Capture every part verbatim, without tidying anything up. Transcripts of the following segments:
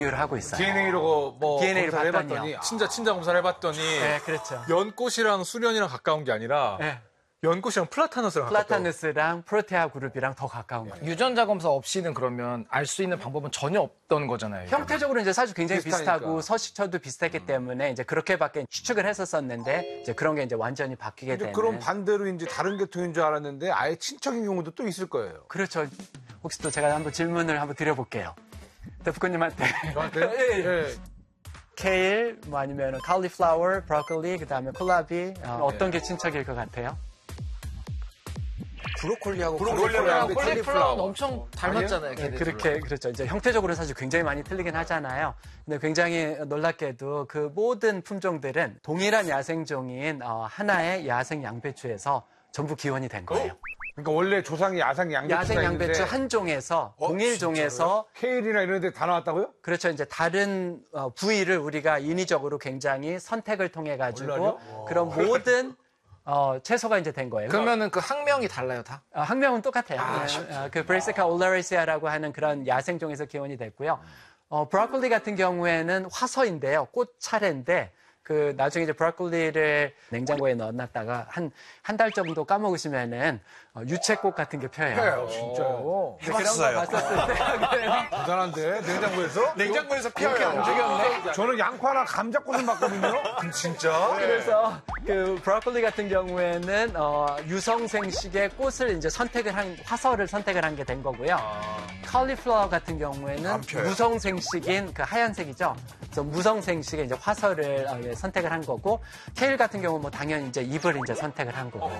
를 하고 있어요. 디엔에이로 뭐 디엔에이를 검사를 봤더니요. 해봤더니 아. 진짜 친자 검사를 해봤더니 네, 그렇죠. 연꽃이랑 수련이랑 가까운 게 아니라 네. 연꽃이랑 플라타너스랑 가까워요. 플라타누스랑 프로테아 그룹이랑 더 가까운 거예요. 유전자 검사 없이는 그러면 알 수 있는 방법은 전혀 없던 거잖아요. 이게. 형태적으로 이제 사실 굉장히 비슷하니까. 비슷하고 서식처도 비슷했기 때문에 이제 그렇게밖에 추측을 했었었는데 이제 그런 게 이제 완전히 바뀌게 근데 되는. 그럼 반대로 이제 다른 계통인 줄 알았는데 아예 친척인 경우도 또 있을 거예요. 그렇죠. 혹시 또 제가 한번 질문을 한번 드려볼게요. 대표님한테. 저한테? 예, 예. 네. 케일, 뭐 아니면 칼리플라워, 브로콜리, 그다음에 콜라비 어, 네. 어떤 게 친척일 것 같아요? 브로콜리하고 브로콜리하고 콜리플라워. 콜리플라워는 엄청 닮았잖아요. 네, 걔네들. 그렇게 그렇죠. 이제 형태적으로 사실 굉장히 많이 틀리긴 하잖아요. 근데 굉장히 놀랍게도 그 모든 품종들은 동일한 야생종인 어, 하나의 야생 양배추에서 전부 기원이 된 거예요. 그러니까 원래 조상이 야생 양배추가 야생 양배추 있는데 한 종에서 동일 종에서 케일이나 이런 데 다 나왔다고요? 그렇죠. 이제 다른 어, 부위를 우리가 인위적으로 굉장히 선택을 통해 가지고 그런 모든 어, 채소가 이제 된 거예요. 그러면은 그 학명이 달라요, 다? 어, 학명은 똑같아요. 네, 어, 그 브레시카 올라리시아라고 하는 그런 야생종에서 기원이 됐고요. 어, 브로콜리 같은 경우에는 화서인데요. 꽃차례인데 그 나중에 이제 브로콜리를 냉장고에 넣어놨다가 한 한 달 정도 까먹으시면은 어, 유채꽃 같은 게 펴요. 해요, 진짜요. 해봤어요. 그런 거 봤었을 때 그래요? 대단한데 냉장고에서? 냉장고에서 피어요. 안 죽였네. 저는 양파나 감자꽃은 봤거든요. 진짜? 그래서 그 브로콜리 같은 경우에는 어, 유성생식의 꽃을 이제 선택을 한 화서를 선택을 한 게 된 거고요. 칼리플라워 같은 경우에는 펴요. 무성생식인 그 하얀색이죠. 그래서 무성생식의 이제 화서를 어, 예, 선택을 한 거고 케일 같은 경우 뭐 당연히 이제 잎을 이제 선택을 한 거고.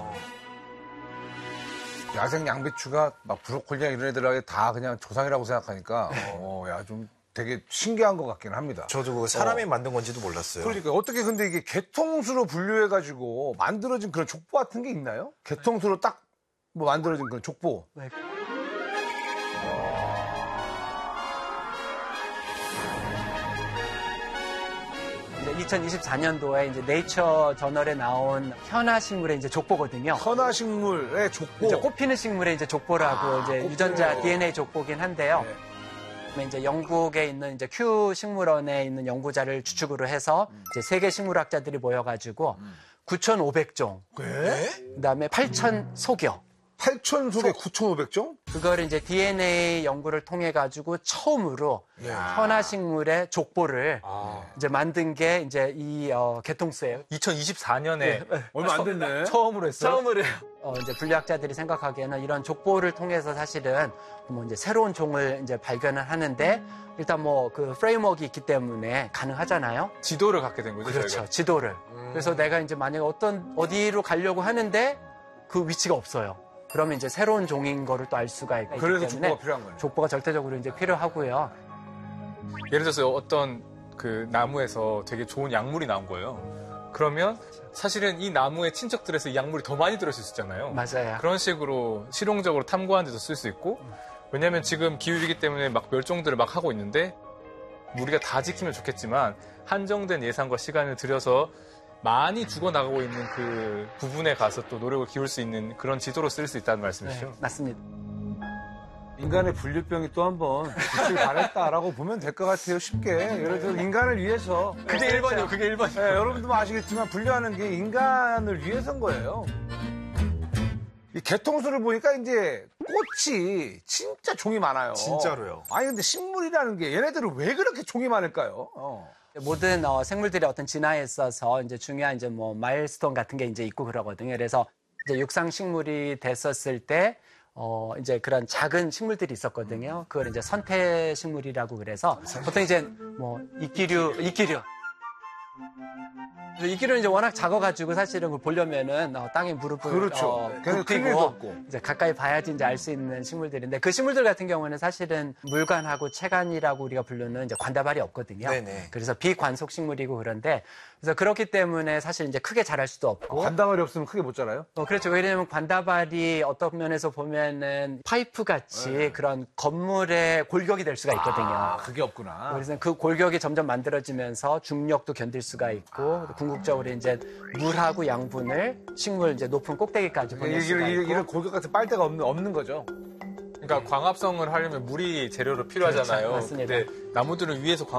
야생 양배추가 막 브로콜리나 이런 애들에게 다 그냥 조상이라고 생각하니까 어, 야, 좀 되게 신기한 것 같긴 합니다. 저도 그 사람이 만든 건지도 몰랐어요. 그러니까 어떻게 근데 이게 개통수로 분류해가지고 만들어진 그런 족보 같은 게 있나요? 개통수로 딱 뭐 만들어진 그런 족보. 네. 이제 이천이십사 년도에 이제 네이처 저널에 나온 현화식물의 이제 족보거든요. 현화식물의 족보. 이제 꽃피는 식물의 이제 족보라고 아, 이제 꽃피는 유전자 거. 디엔에이 족보긴 한데요. 네. 그다음에 이제 영국에 있는 이제 큐 식물원에 있는 연구자를 주축으로 해서 이제 세계 식물학자들이 모여가지고 구천오백 종, 네? 그다음에 팔천 소교. 팔천 속에 구천오백 종? 그거를 이제 디엔에이 연구를 통해 가지고 처음으로 예. 현화식물의 족보를 아. 이제 만든 게 이제 이 어, 개통수예요. 이천이십사 년에 얼마 안 됐네. 처음으로 했어요. 처음으로 어, 이제 분류학자들이 생각하기에는 이런 족보를 통해서 사실은 뭐 이제 새로운 종을 이제 발견을 하는데 일단 뭐 그 프레임워크가 있기 때문에 가능하잖아요. 지도를 갖게 된 거죠. 그렇죠. 저희가. 지도를. 그래서 내가 이제 만약에 어떤 어디로 가려고 하는데 그 위치가 없어요. 그러면 이제 새로운 종인 거를 또 알 수가 있기 그래서 때문에 족보가 필요한 거예요. 족보가 절대적으로 이제 필요하고요. 예를 들어서 어떤 그 나무에서 되게 좋은 약물이 나온 거예요. 그러면 사실은 이 나무의 친척들에서 이 약물이 더 많이 들어있을 수 있잖아요. 맞아요. 그런 식으로 실용적으로 탐구하는 데도 쓸 수 있고, 왜냐하면 지금 기후위기 때문에 막 멸종들을 막 하고 있는데 우리가 다 지키면 좋겠지만 한정된 예산과 시간을 들여서 많이 죽어나가고 있는 그 부분에 가서 또 노력을 기울 수 있는 그런 지도로 쓸 수 있다는 말씀이시죠? 네, 맞습니다. 인간의 분류병이 또 한번 빛을 발했다라고 보면 될 것 같아요. 쉽게. 예를 들어 인간을 위해서. 그게 일 번이요. 그게 일 번이요. 네, 여러분도 뭐 아시겠지만 분류하는 게 인간을 위해서인 거예요. 이 개통수를 보니까 이제 꽃이 진짜 종이 많아요. 진짜로요. 아니 근데 식물이라는 게 얘네들은 왜 그렇게 종이 많을까요? 어. 모든 어, 생물들의 어떤 진화에 있어서 이제 중요한 이제 뭐 마일스톤 같은 게 이제 있고 그러거든요. 그래서 이제 육상 식물이 됐었을 때 어, 이제 그런 작은 식물들이 있었거든요. 그걸 이제 선태 식물이라고 그래서 보통 이제 뭐 이끼류, 이끼류. 이끼류는 이제 워낙 작아가지고 사실은 그걸 보려면은 어, 땅에 무릎을 그렇죠. 어, 걔는 클 일도 굽히고 없고. 이제 가까이 봐야지 이제 알 수 있는 식물들인데 그 식물들 같은 경우는 사실은 물관하고 체관이라고 우리가 부르는 이제 관다발이 없거든요. 네네. 그래서 비관속 식물이고 그런데 그래서 그렇기 때문에 사실 이제 크게 자랄 수도 없고 관다발이 없으면 크게 못 자라요? 어, 그렇죠. 왜냐하면 관다발이 어떤 면에서 보면은 파이프 같이 그런 건물의 골격이 될 수가 있거든요. 아, 그게 없구나. 그래서 그 골격이 점점 만들어지면서 중력도 견딜 수가 있고 궁극적으로 이제 물하고 양분을 식물 이제 높은 꼭대기까지 보낼 수가 이런, 있고 이런 골격 같은 빨대가 없는, 없는 거죠. 그러니까 광합성을 하려면 물이 재료로 필요하잖아요. 그렇죠. 맞습니다. 근데 나무들은 위에서 광